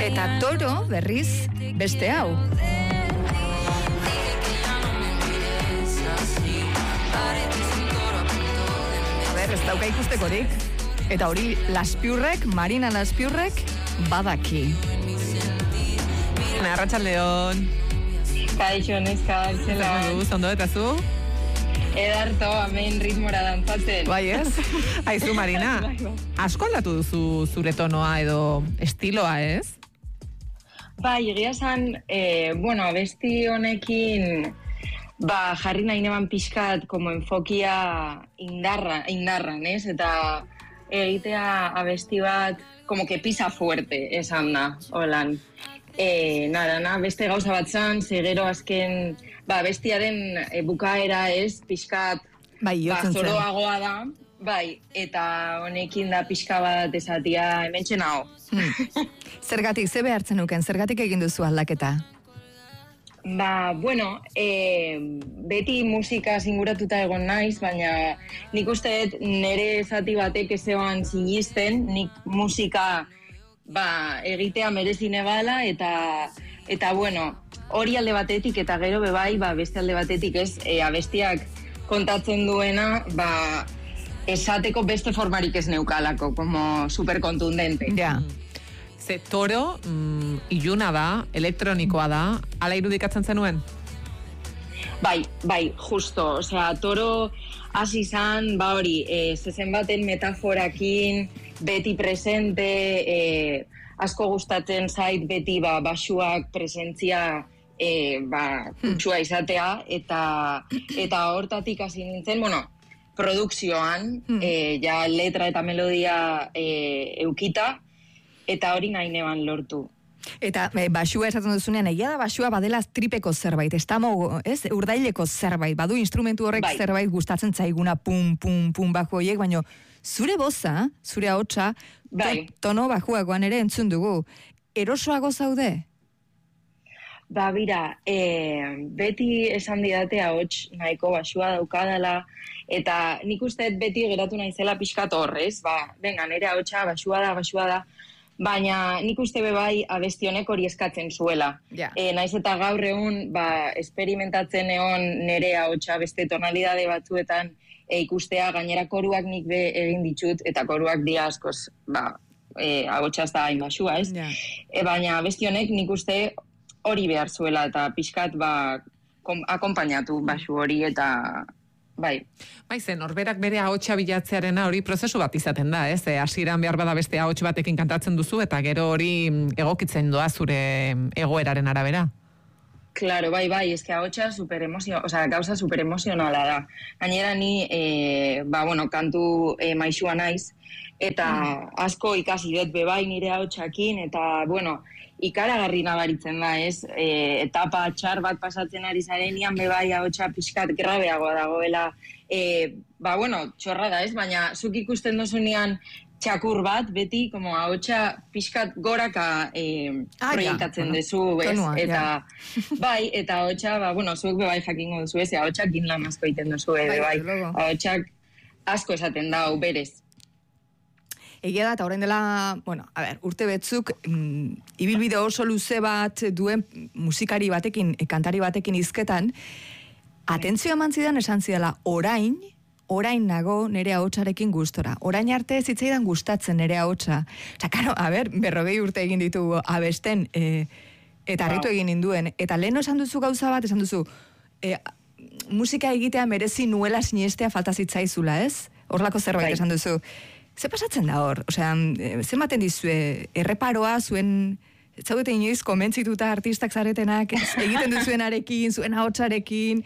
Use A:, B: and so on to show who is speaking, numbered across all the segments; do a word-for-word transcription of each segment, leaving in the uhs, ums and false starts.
A: Eta Toro, berriz, beste hau. A ber, ez dauka ikustekorik. Eta hori, Laspiurrek, Marina Laspiurrek, badaki.
B: Arratsaldeon.
C: Kaixo, neska, zela.
B: Ondo eta zu?
C: Edarto, hemen ritmora dantzatzen.
B: Bai, ez? Aizu, Marina, asko aldatu duzu zure tonoa edo estiloa, ez?
C: Bai, egia esan, eh, bueno, abesti honekin, ba, jarri nahi neban pixkat, como enfokia indarra, indarran, ez? Eta egitea abesti bat, como que pisa fuerte, esan da, holan. E, nada, na, beste gauza bat zan, zegero azken, ba, bestiaren e, bukaera ez, pixkat,
A: bai,
C: ba, zoroagoa da, bai, eta honekin da pixka bat esatia hementxen hau.
A: Hmm. Zergatik, ze behartzen nuken, zergatik egin duzu aldaketa?
C: Ba, bueno, e, beti musika zinguratuta egon naiz, baina nik uste nire zati batek ezean sinisten, nik musika ba, egitea merezine bala, eta, eta bueno, hori alde batetik, eta gero bebai, ba, beste alde batetik ez, e, abestiak kontatzen duena, ba, esateko beste formarik ez neukalako, como super kontundente.
A: Ja.
B: Ze Toro, mm, iluna da, elektronikoa da, ala irudikatzen zenuen?
C: Bai, bai, justo, osea, Toro hasi izan, ba hori, e, zezen baten metaforakin, beti presente, e, asko gustatzen zait beti ba, basuak presentzia e, ba, kutsua izatea, eta, eta hortatik hasi nintzen, bueno, produkzioan, e, ja letra eta melodia e, eukita, eta hori nahi neban lortu.
A: Eta e, basua esaten duzunean, egia da basua badela tripeko zerbait, ez tamo, ez, urdaileko zerbait, badu instrumentu horrek bai. Zerbait gustatzen zaiguna, pum, pum, pum, bako horiek, baino, zure boza, zure ahotsa,
C: bai.
A: tono bajuagoan ere entzun dugu. Erosoago zaude?
C: Ba, bira, e, beti esan didate ahots nahiko basua daukadala, eta nik uste beti geratu naizela pixkat horrez, ba, venga, nire ahotsa basua da, basua da, baina nik uste bebai abesti honek hori eskatzen zuela.
A: Yeah.
C: E, naiz eta gaur egun, ba, experimentatzen egon nire ahotsa beste tonalidade batzuetan e, ikustea, gainera koruak nik be egin ditut, eta koruak dia askoz, ba, e, ahotsa ez da hain basua, ez?
A: Yeah.
C: E, baina abesti honek nik uste hori behar zuela, eta pixkat, ba, kom, akompainatu basu hori, eta bai.
B: Bai, zen, norberak bere ahotsa bilatzearena hori prozesu bat izaten da, ez? E, hasieran behar bada beste ahots batekin kantatzen duzu, eta gero hori egokitzen doa zure egoeraren arabera.
C: Claro, bai, bai, eske ahotsa super emozio, o sea, gauza super emozionala da. Gainera ni, e, ba, bueno, kantu e, maixua naiz, eta mm. asko ikasi dut bebai nire ahotsakin, eta, bueno, ikaragarri nabaritzen da, ez? E, etapa txar bat pasatzen ari zarenean bebai ahotsa pixkat grabeagoa dagoela. E, ba, bueno, txorra da, ez? Baina zuk ikusten dozunean txakur bat, beti, como ahotsa pixkat goraka e, ah, proiektatzen ja. Dezu, ez? Tonua, eta, ja. Bai, eta ahotsa, ba, bueno, zuk bebai jakingo duzu, ez? Ahotsak inlan asko egiten duzu, bai, bai. Ahotsak asko esaten dau, berez.
A: Egia da, eta orain dela, bueno, a ber, urte betzuk, mm, ibilbide oso luze bat duen musikari batekin, kantari batekin hizketan, atentzioa eman zidan esan zidala, orain, orain nago nere ahotsarekin gustora. Orain arte zitzaidan gustatzen nere ahotsa. Osa, karo, a ber, berrogei urte egin ditugu abesten, e, eta harritu egin ninduen. Eta lehen esan duzu gauza bat, esan duzu, e, musika egitea merezi nuela sinestea falta zitzaizula, ez? Horlako zerbait esan duzu. Ze pasatzen da hor? Osea, ze maten dizue erreparoa zuen, zaudete inoiz komentzituta artistak zaretenak, egiten duzuenarekin, zuen ahotsarekin?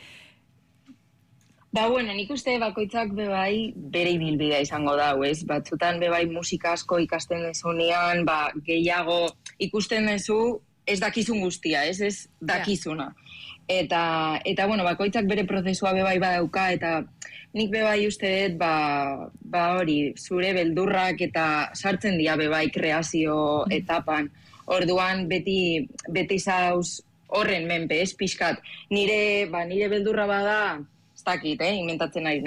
C: Ba, bueno, nik uste bakoitzak bebai bere ibilbidea izango da, ez? Batzutan bebai musika asko ikasten dezunean, ba, gehiago ikusten dezu, ez dakizun guztia, ez? Ez dakizuna. Eta, eta bueno, bakoitzak bere prozesua bebai badauka, eta nik bebai uste dut, ba, ba hori, zure beldurrak eta sartzen dira bebai kreazio etapan. Orduan, beti, beti zauz horren menpe, ez pixkat. Nire, ba, nire beldurra bada, ez dakit, eh, inventatzen ari naiz.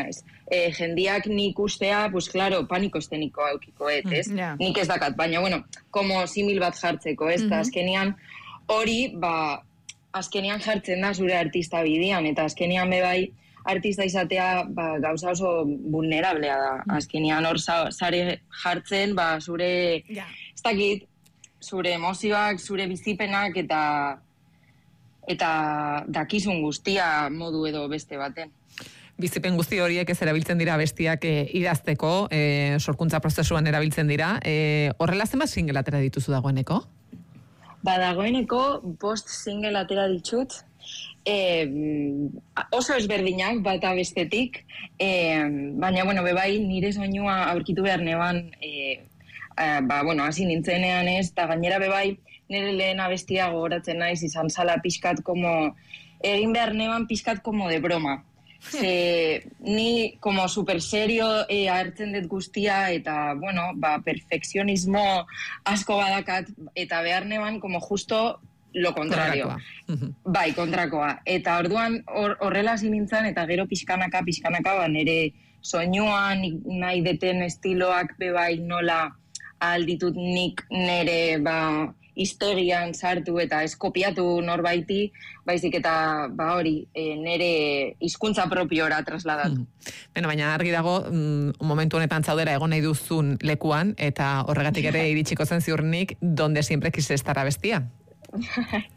C: e, jendiak nik ustea, pues claro, paniko esteniko aukiko, et, ez?
A: Mm, yeah.
C: Nik ez dakat, baina, bueno, como simil bat jartzeko, ez? Mm -hmm. Azkenian, hori, ba, azkenian jartzen da zure artista bidian, eta azkenian bebai, artista izatea ba, gauza oso vulnerablea da. Azkenian hor sare jartzen, ba, zure, yeah. ez dakit, zure emozioak, zure bizipenak, eta eta dakizun guztia modu edo beste baten.
B: Bizipen guzti horiek ez erabiltzen dira bestiak e, idazteko, e, sorkuntza prozesuan erabiltzen dira. E, horrela zenbat single atera dituzu dagoeneko?
C: Ba, dagoeneko bost single atera ditut, e, oso ezberdinak bata bestetik, e, baina, bueno, bebai, nire soinua aurkitu behar neban, e, e, ba, bueno, hasi nintzenean ez, eta gainera bebai, nire lehen abestia gogoratzen naiz, izan zala pixkat como, egin behar neban pixkat como de broma. Ze, ni como super serio e, hartzen dut guztia, eta, bueno, ba, perfekzionismo asko badakat, eta behar neban como justo lo contrario. Kontrakoa. Bai, kontrakoa. Eta orduan horrela or, nintzen, eta gero pixkanaka, pixkanaka, ba, nire soinuan nahi deten estiloak bebai nola alditut nik nire, ba, historian sartu eta eskopiatu norbaiti, baizik eta ba hori, e, nire hizkuntza propiora trasladatu.
B: Mm. Beno, baina argi dago, mm, momentu honetan zaudera egon nahi duzun lekuan, eta horregatik ere iritsiko zen ziurnik, donde siempre quise estar abestia.